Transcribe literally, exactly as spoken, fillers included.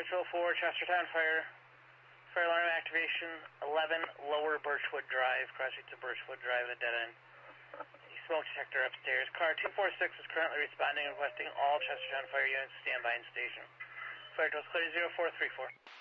Control four, Chestertown Fire. Fire alarm activation, eleven Lower Birchwood Drive, crossing to Birchwood Drive at a dead end. Smoke detector upstairs. Car two four six is currently responding and requesting all Chestertown Fire units stand by in station. Fire to clear zero four three four.